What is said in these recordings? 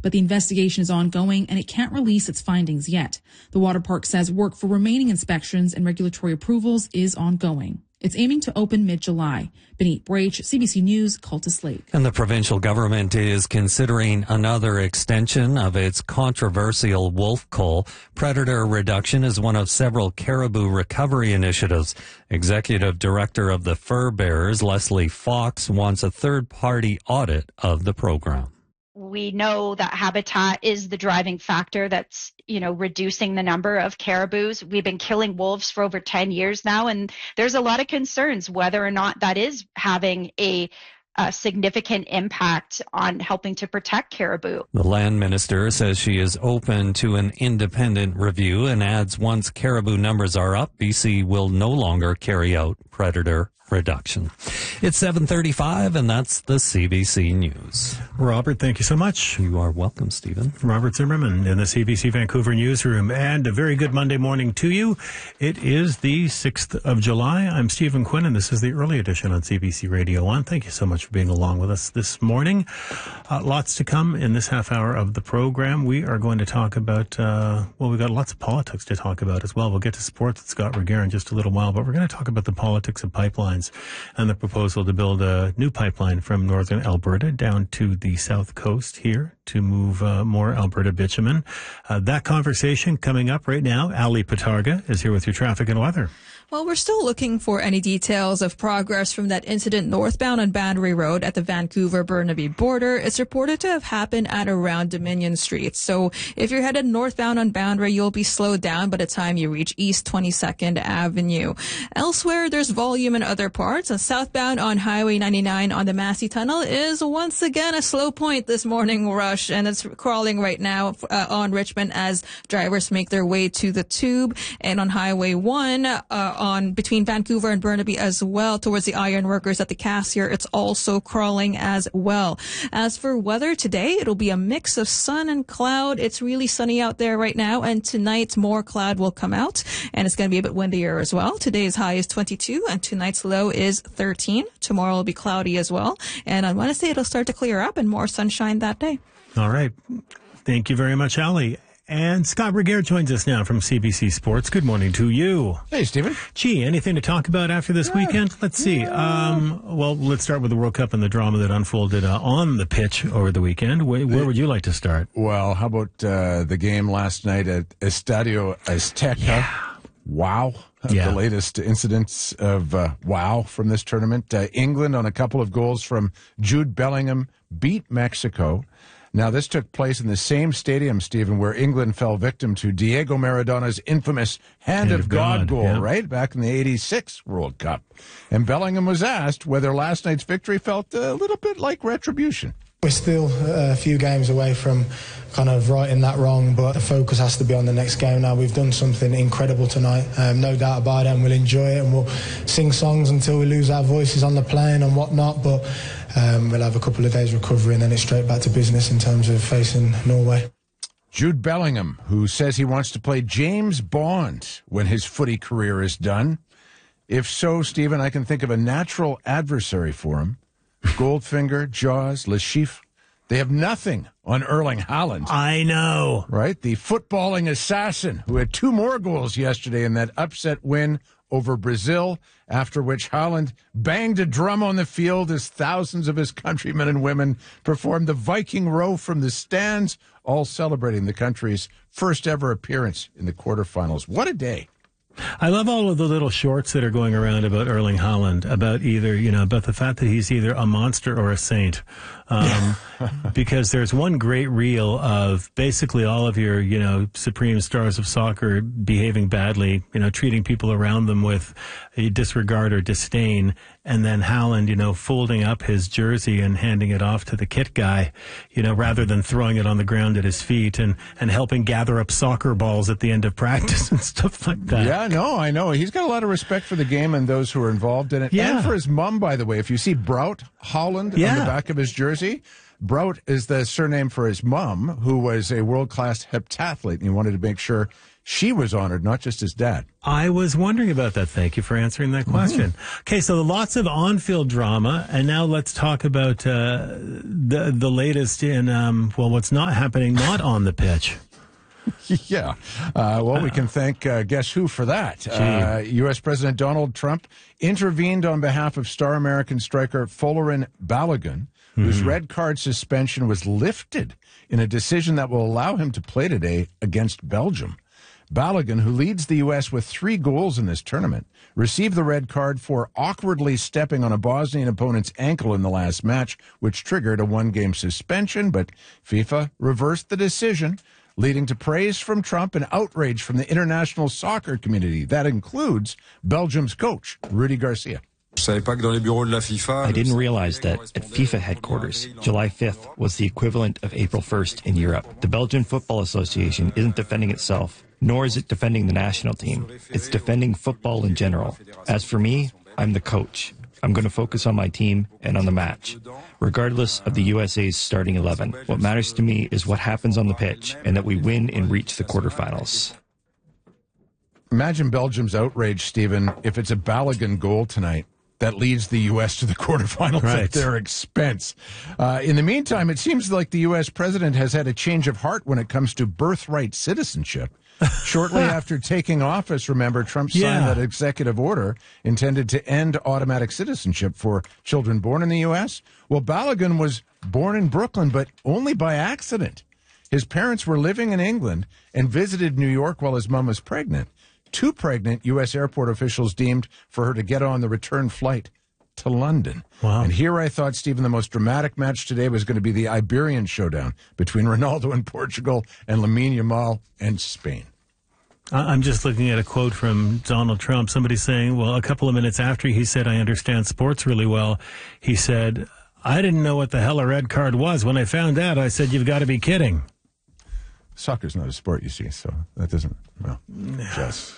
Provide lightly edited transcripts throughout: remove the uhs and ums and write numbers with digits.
but the investigation is ongoing and it can't release its findings yet. The water park says work for remaining inspections and regulatory approvals is ongoing. It's aiming to open mid-July. Benit Brach, CBC News, Cultus Lake. And the provincial government is considering another extension of its controversial wolf cull. Predator reduction is one of several caribou recovery initiatives. Executive Director of the Fur Bearers, Leslie Fox, wants a third-party audit of the program. We know that habitat is the driving factor that's, reducing the number of caribous. We've been killing wolves for over 10 years now, and there's a lot of concerns whether or not that is having a significant impact on helping to protect caribou. The land minister says she is open to an independent review and adds once caribou numbers are up, BC will no longer carry out predator reduction. It's 7:35, and that's the CBC News. Robert, thank you so much. You are welcome, Stephen. Robert Zimmerman in the CBC Vancouver newsroom, and a very good Monday morning to you. It is the 6th of July. I'm Stephen Quinn, and this is the early edition on CBC Radio 1. Thank you so much for being along with us this morning. Lots to come in this half hour of the program. We are going to talk about, we've got lots of politics to talk about as well. We'll get to sports with Scott Reguer in just a little while, but we're going to talk about the politics of pipelines and the proposal to build a new pipeline from northern Alberta down to the south coast here to move more Alberta bitumen. That conversation coming up right now. Ali Patarga is here with your traffic and weather. Well, we're still looking for any details of progress from that incident northbound on Boundary Road at the Vancouver-Burnaby border. It's reported to have happened at around Dominion Street. So if you're headed northbound on Boundary, you'll be slowed down by the time you reach East 22nd Avenue. Elsewhere, there's volume in other parts. Southbound on Highway 99 on the Massey Tunnel is once again a slow point this morning rush, and it's crawling right now on Richmond as drivers make their way to the Tube, and on Highway 1 on between Vancouver and Burnaby as well towards the ironworkers at the Cassier. It's also crawling as well. As for weather today, it'll be a mix of sun and cloud. It's really sunny out there right now, and tonight more cloud will come out, and it's going to be a bit windier as well. Today's high is 22, and tonight's low is 13. Tomorrow will be cloudy as well, and on Wednesday it'll start to clear up and more sunshine that day. All right. Thank you very much, Ali. And Scott Reguer joins us now from CBC Sports. Good morning to you. Hey, Stephen. Gee, anything to talk about after this weekend? Let's see. Well, let's start with the World Cup and the drama that unfolded on the pitch over the weekend. Where would you like to start? Well, how about the game last night at Estadio Azteca? Yeah. Wow. The latest incidents of wow from this tournament. England, on a couple of goals from Jude Bellingham, beat Mexico. Now, this took place in the same stadium, Stephen, where England fell victim to Diego Maradona's infamous Hand of God goal, right? Back in the 86 World Cup. And Bellingham was asked whether last night's victory felt a little bit like retribution. We're still a few games away from kind of righting that wrong, but the focus has to be on the next game now. We've done something incredible tonight, no doubt about it, and we'll enjoy it, and we'll sing songs until we lose our voices on the plane and whatnot, but we'll have a couple of days recovery and then it's straight back to business in terms of facing Norway. Jude Bellingham, who says he wants to play James Bond when his footy career is done. If so, Stephen, I can think of a natural adversary for him. Goldfinger, Jaws, Le Chiffre. They have nothing on Erling Haaland. I know. Right? The footballing assassin who had 2 more goals yesterday in that upset win over Brazil, after which Haaland banged a drum on the field as thousands of his countrymen and women performed the Viking row from the stands, all celebrating the country's first ever appearance in the quarterfinals. What a day. I love all of the little shorts that are going around about Erling Haaland, about about the fact that he's either a monster or a saint. Because there's one great reel of basically all of your, supreme stars of soccer behaving badly, treating people around them with a disregard or disdain. And then Haaland, folding up his jersey and handing it off to the kit guy, rather than throwing it on the ground at his feet and helping gather up soccer balls at the end of practice and stuff like that. Yeah, no, I know. He's got a lot of respect for the game and those who are involved in it. Yeah. And for his mom, by the way. If you see Brout Holland on the back of his jersey, Brout is the surname for his mom, who was a world-class heptathlete, and he wanted to make sure she was honored, not just his dad. I was wondering about that. Thank you for answering that question. Okay, so lots of on-field drama, and now let's talk about the latest in, what's not happening not on the pitch. Yeah. Well, we can thank guess who for that. U.S. President Donald Trump intervened on behalf of Star American striker Folarin Balogun, whose red card suspension was lifted in a decision that will allow him to play today against Belgium. Balogun, who leads the U.S. with 3 goals in this tournament, received the red card for awkwardly stepping on a Bosnian opponent's ankle in the last match, which triggered a 1-game suspension, but FIFA reversed the decision, leading to praise from Trump and outrage from the international soccer community. That includes Belgium's coach, Rudy Garcia. I didn't realize that at FIFA headquarters, July 5th was the equivalent of April 1st in Europe. The Belgian Football Association isn't defending itself, nor is it defending the national team. It's defending football in general. As for me, I'm the coach. I'm going to focus on my team and on the match, regardless of the USA's starting 11. What matters to me is what happens on the pitch and that we win and reach the quarterfinals. Imagine Belgium's outrage, Stephen, if it's a Balogun goal tonight that leads the U.S. to the quarterfinals at their expense. In the meantime, it seems like the U.S. president has had a change of heart when it comes to birthright citizenship. Shortly after taking office, remember, Trump signed that executive order intended to end automatic citizenship for children born in the U.S. Well, Balogun was born in Brooklyn, but only by accident. His parents were living in England and visited New York while his mom was pregnant. Too pregnant, U.S. airport officials deemed for her to get on the return flight to London. Wow. And here I thought, Stephen, the most dramatic match today was going to be the Iberian showdown between Ronaldo in Portugal and Lamine Yamal and Spain. I'm just looking at a quote from Donald Trump. Somebody saying, well, a couple of minutes after he said, I understand sports really well, he said, I didn't know what the hell a red card was. When I found out, I said, you've got to be kidding. Soccer's not a sport, you see, so that doesn't, well, just...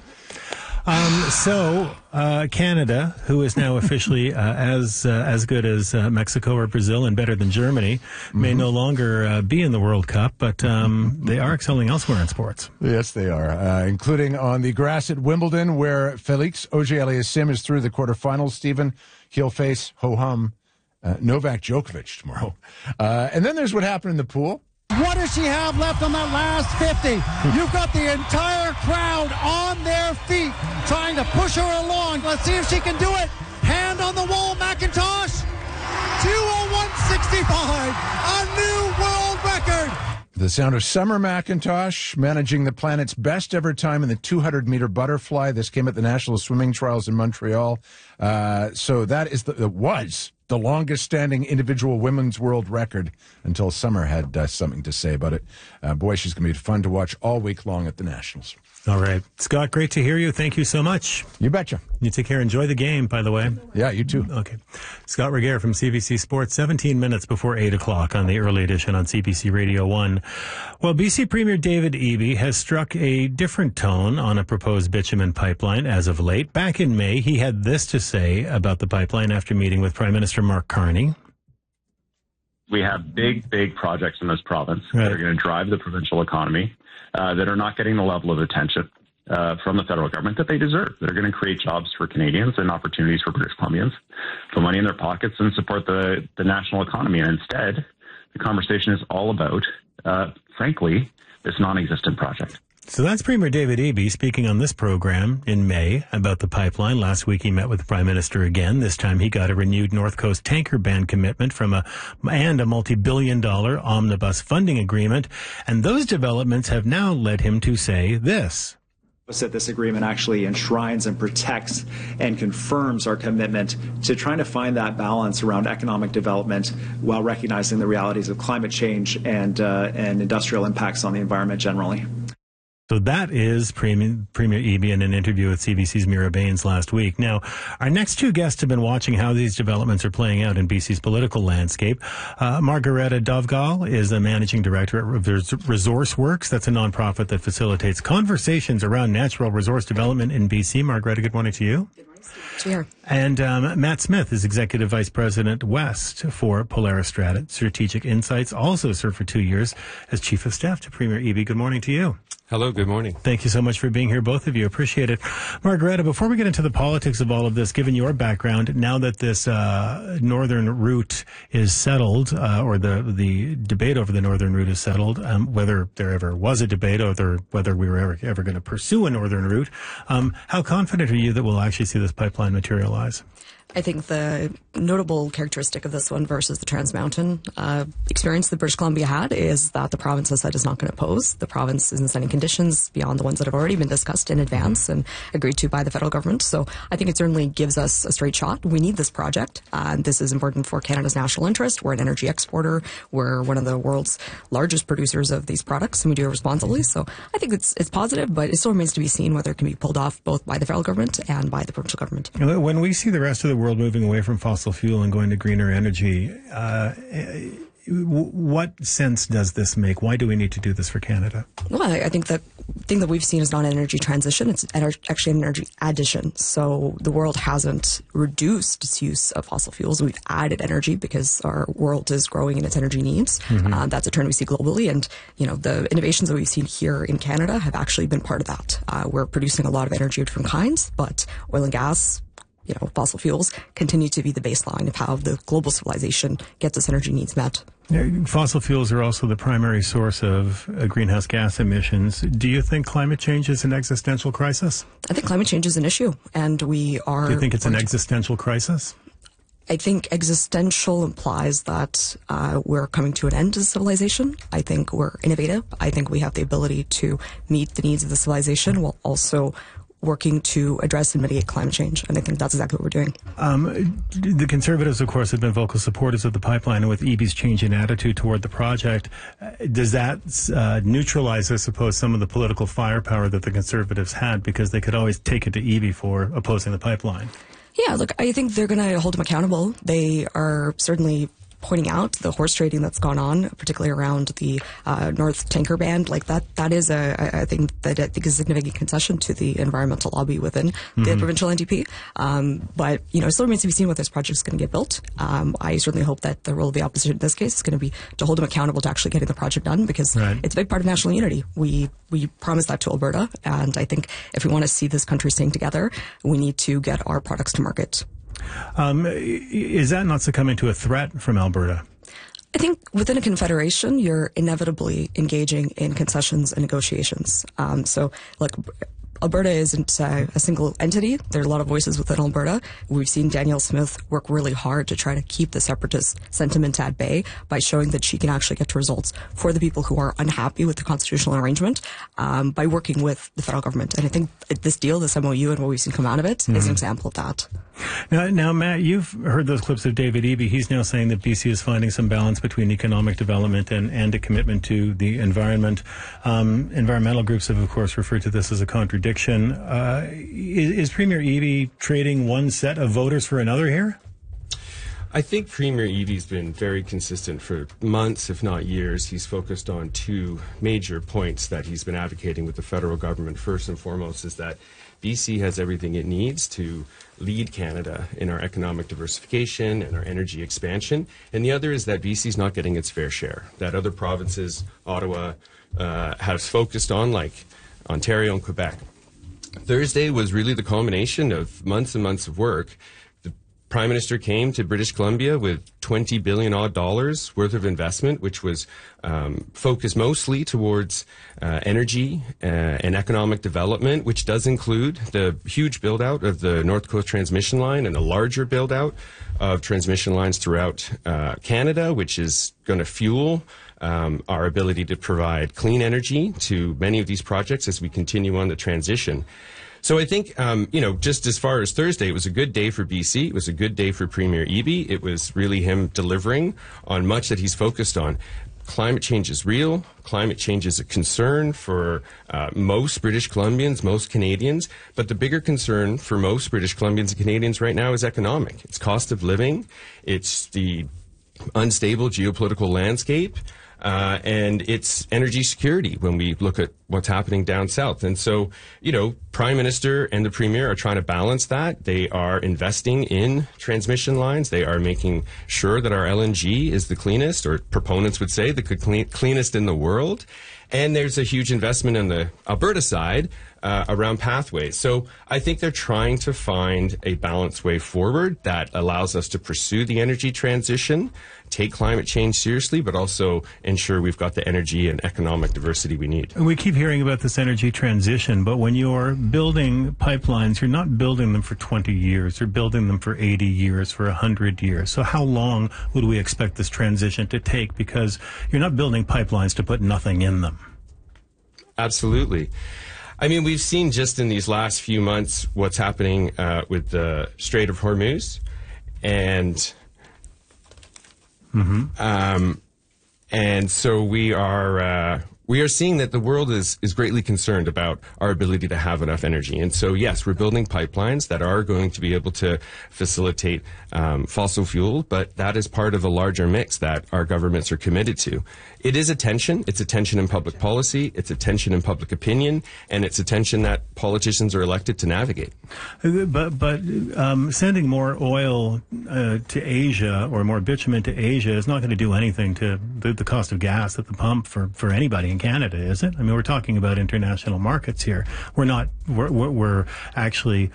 Canada, who is now officially as good as Mexico or Brazil and better than Germany, may no longer be in the World Cup, but they are excelling elsewhere in sports. Yes, they are, including on the grass at Wimbledon, where Felix Auger-Aliassime is through the quarterfinals. Stephen, he'll face ho-hum Novak Djokovic tomorrow. And then there's what happened in the pool. What does she have left on that last 50? You've got the entire crowd on their feet trying to push her along. Let's see if she can do it. Hand on the wall, McIntosh. 2:01.65, a new world record. The sound of Summer McIntosh managing the planet's best ever time in the 200-meter butterfly. This came at the National Swimming Trials in Montreal. So that is was the longest-standing individual women's world record until Summer had something to say about it. Boy, she's going to be fun to watch all week long at the Nationals. All right. Scott, great to hear you. Thank you so much. You betcha. You take care. Enjoy the game, by the way. Yeah, you too. Okay. Scott Regehr from CBC Sports, 17 minutes before 8 o'clock on the early edition on CBC Radio 1. Well, BC Premier David Eby has struck a different tone on a proposed bitumen pipeline as of late. Back in May, he had this to say about the pipeline after meeting with Prime Minister Mark Carney. We have big projects in this province that are going to drive the provincial economy that are not getting the level of attention from the federal government that they deserve. That are going to create jobs for Canadians and opportunities for British Columbians, put money in their pockets and support the national economy. And instead, the conversation is all about, frankly, this non-existent project. So that's Premier David Eby speaking on this program in May about the pipeline. Last week he met with the Prime Minister again. This time he got a renewed North Coast tanker ban commitment and a multi-billion-dollar omnibus funding agreement. And those developments have now led him to say this. That this agreement actually enshrines and protects and confirms our commitment to trying to find that balance around economic development while recognizing the realities of climate change and industrial impacts on the environment generally. So that is Premier Eby in an interview with CBC's Mira Baines last week. Now, our next two guests have been watching how these developments are playing out in BC's political landscape. Margareta Dovgal is the managing director at Resource Works. That's a nonprofit that facilitates conversations around natural resource development in BC. Margareta, good morning to you. Good morning, Sure. And Matt Smith is Executive Vice President West for Polaris Strategic Insights, also served for 2 years as Chief of Staff to Premier Eby. Good morning to you. Hello, good morning. Thank you so much for being here, both of you. Appreciate it. Margareta, before we get into the politics of all of this, given your background, now that this northern route is settled, or the debate over the northern route is settled, whether there ever was a debate or whether we were ever going to pursue a northern route, how confident are you that we'll actually see this pipeline materialize? I think the notable characteristic of this one versus the Trans Mountain experience that British Columbia had is that the province has said it's not going to oppose. The province isn't setting conditions beyond the ones that have already been discussed in advance and agreed to by the federal government. So I think it certainly gives us a straight shot. We need this project. This is important for Canada's national interest. We're an energy exporter. We're one of the world's largest producers of these products, and we do it responsibly. So I think it's positive, but it still remains to be seen whether it can be pulled off both by the federal government and by the provincial government. When we see the rest of the world moving away from fossil fuel and going to greener energy, what sense does this make? Why do we need to do this for Canada? Well, I think the thing that we've seen is not an energy transition. It's actually an energy addition. So the world hasn't reduced its use of fossil fuels. We've added energy because our world is growing in its energy needs. Mm-hmm. That's a trend we see globally. And, the innovations that we've seen here in Canada have actually been part of that. We're producing a lot of energy of different kinds, but oil and gas, fossil fuels continue to be the baseline of how the global civilization gets its energy needs met. Fossil fuels are also the primary source of greenhouse gas emissions. Do you think climate change is an existential crisis? I think climate change is an issue, and we are... Do you think it's an existential crisis? I think existential implies that we're coming to an end as a civilization. I think we're innovative. I think we have the ability to meet the needs of the civilization while also working to address and mitigate climate change. And I think that's exactly what we're doing. The Conservatives, of course, have been vocal supporters of the pipeline, and with Eby's change in attitude toward the project, does that neutralize, I suppose, some of the political firepower that the Conservatives had, because they could always take it to Eby for opposing the pipeline? Yeah, look, I think they're going to hold them accountable. They are certainly pointing out the horse trading that's gone on, particularly around the North Tanker Band. Like that is I think is a significant concession to the environmental lobby within the provincial NDP. But, it still remains to be seen what this project is going to get built. I certainly hope that the role of the opposition in this case is going to be to hold them accountable to actually getting the project done, because it's a big part of national unity. We promised that to Alberta, and I think if we want to see this country staying together, we need to get our products to market. Is that not succumbing to a threat from Alberta? I think within a confederation, you're inevitably engaging in concessions and negotiations. So, look, Alberta isn't a single entity. There are a lot of voices within Alberta. We've seen Danielle Smith work really hard to try to keep the separatist sentiment at bay by showing that she can actually get to results for the people who are unhappy with the constitutional arrangement by working with the federal government. And I think this deal, this MOU, and what we've seen come out of it is an example of that. Now, Matt, you've heard those clips of David Eby. He's now saying that BC is finding some balance between economic development and a commitment to the environment. Environmental groups have, of course, referred to this as a contradiction. Is Premier Eby trading one set of voters for another here? I think Premier Eby's been very consistent for months, if not years. He's focused on two major points that he's been advocating with the federal government. First and foremost is that BC has everything it needs to lead Canada in our economic diversification and our energy expansion. And the other is that BC's not getting its fair share, that other provinces, Ottawa, has focused on, like Ontario and Quebec. Thursday was really the culmination of months and months of work. The Prime Minister came to British Columbia with $20 billion worth of investment, which was focused mostly towards energy and economic development, which does include the huge build-out of the North Coast Transmission Line and a larger build-out of transmission lines throughout Canada, which is going to fuel our ability to provide clean energy to many of these projects as we continue on the transition. So I think, just as far as Thursday, it was a good day for BC. It was a good day for Premier Eby. It was really him delivering on much that he's focused on. Climate change is real. Climate change is a concern for most British Columbians, most Canadians. But the bigger concern for most British Columbians and Canadians right now is economic. It's cost of living. It's the unstable geopolitical landscape. and it's energy security when we look at what's happening down south. And so, Prime Minister and the Premier are trying to balance that. They are investing in transmission lines. They are making sure that our LNG is the cleanest, or proponents would say the cleanest in the world. And there's a huge investment on the Alberta side around pathways. So I think they're trying to find a balanced way forward that allows us to pursue the energy transition, take climate change seriously, but also ensure we've got the energy and economic diversity we need. We keep hearing about this energy transition, but when you're building pipelines, you're not building them for 20 years. You're building them for 80 years, for 100 years. So how long would we expect this transition to take? Because you're not building pipelines to put nothing in them. Absolutely. I mean, we've seen just in these last few months what's happening with the Strait of Hormuz, and and so we are seeing that the world is greatly concerned about our ability to have enough energy. And so, yes, we're building pipelines that are going to be able to facilitate fossil fuel, but that is part of a larger mix that our governments are committed to. It is a tension. It's a tension in public policy. It's a tension in public opinion, and it's a tension that politicians are elected to navigate. But sending more oil to Asia, or more bitumen to Asia, is not going to do anything to the cost of gas at the pump for anybody in Canada, is it? I mean, we're talking about international markets here. We're actually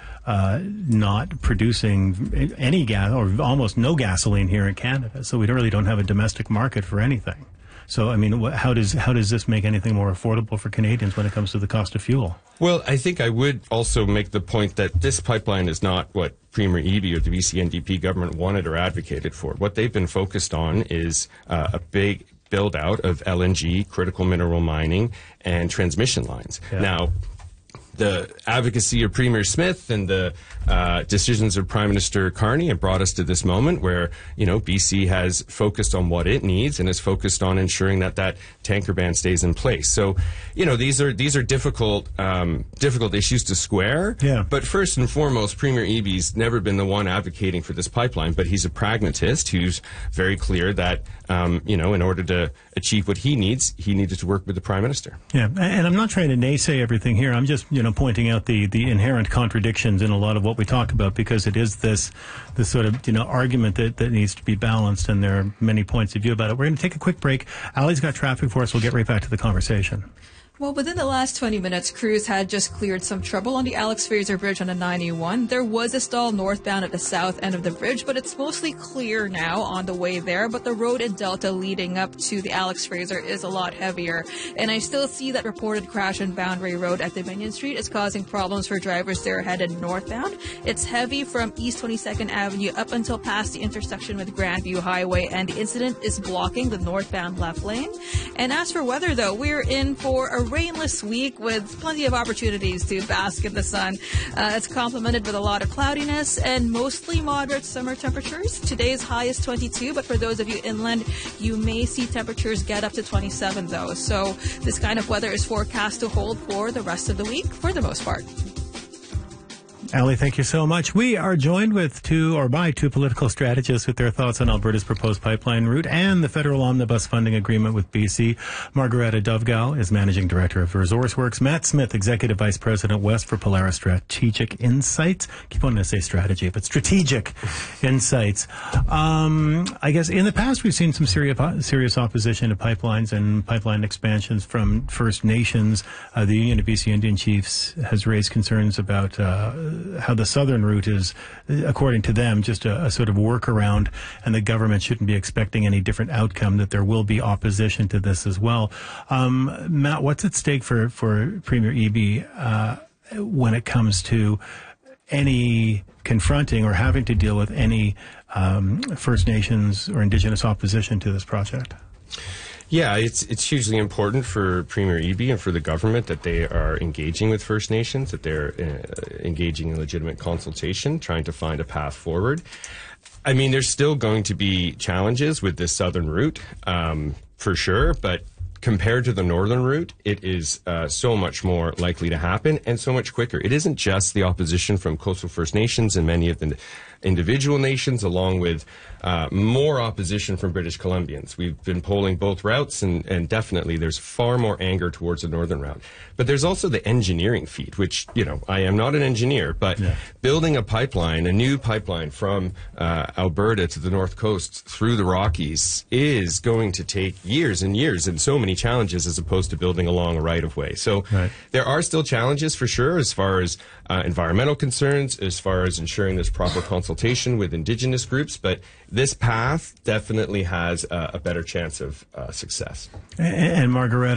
not producing any gas, or almost no gasoline here in Canada. So we really don't have a domestic market for anything. So, I mean, how does this make anything more affordable for Canadians when it comes to the cost of fuel? Well, I think I would also make the point that this pipeline is not what Premier Eby or the BC NDP government wanted or advocated for. What they've been focused on is a big build out of LNG, critical mineral mining, and transmission lines. Yeah. Now, the advocacy of Premier Smith and the decisions of Prime Minister Carney have brought us to this moment where, BC has focused on what it needs and is focused on ensuring that tanker ban stays in place. So, these are difficult issues to square. Yeah. But first and foremost, Premier Eby's never been the one advocating for this pipeline, but he's a pragmatist who's very clear that, in order to achieve what he needs, he needed to work with the Prime Minister. Yeah, and I'm not trying to naysay everything here. I'm just, pointing out the inherent contradictions in a lot of what we talk about, because it is this sort of, argument that needs to be balanced, and there are many points of view about it. We're going to take a quick break. Ali's got traffic for us. We'll get right back to the conversation. Well, within the last 20 minutes, crews had just cleared some trouble on the Alex Fraser Bridge on the 91. There was a stall northbound at the south end of the bridge, but it's mostly clear now on the way there. But the road in Delta leading up to the Alex Fraser is a lot heavier. And I still see that reported crash on Boundary Road at Dominion Street is causing problems for drivers there headed northbound. It's heavy from East 22nd Avenue up until past the intersection with Grandview Highway, and the incident is blocking the northbound left lane. And as for weather, though, we're in for a rainless week with plenty of opportunities to bask in the sun. It's complemented with a lot of cloudiness and mostly moderate summer temperatures. Today's high is 22, but for those of you inland, you may see temperatures get up to 27, though. So this kind of weather is forecast to hold for the rest of the week for the most part. Ali, thank you so much. We are joined by two political strategists with their thoughts on Alberta's proposed pipeline route and the federal omnibus funding agreement with BC. Margareta Dovgal is Managing Director of ResourceWorks. Matt Smith, Executive Vice President West for Polaris Strategic Insights. Keep wanting to say strategy, but strategic insights. I guess in the past we've seen some serious opposition to pipelines and pipeline expansions from First Nations. The Union of BC Indian Chiefs has raised concerns about how the southern route is, according to them, just a sort of workaround, and the government shouldn't be expecting any different outcome, that there will be opposition to this as well. Matt, what's at stake for Premier Eby when it comes to any confronting or having to deal with any First Nations or Indigenous opposition to this project? Yeah, it's hugely important for Premier Eby and for the government that they are engaging with First Nations, that they're engaging in legitimate consultation, trying to find a path forward. I mean, there's still going to be challenges with this southern route, for sure, but compared to the northern route, it is so much more likely to happen and so much quicker. It isn't just the opposition from coastal First Nations and many of the individual nations, along with more opposition from British Columbians. We've been polling both routes, and definitely there's far more anger towards the northern route. But there's also the engineering feat, which, I am not an engineer, but building a pipeline, a new pipeline from Alberta to the north coast through the Rockies is going to take years and years and so many challenges as opposed to building along a right-of-way. So there are still challenges for sure as far as environmental concerns, as far as ensuring there's proper consultation with Indigenous groups, but this path definitely has a better chance of success. And Margaretta,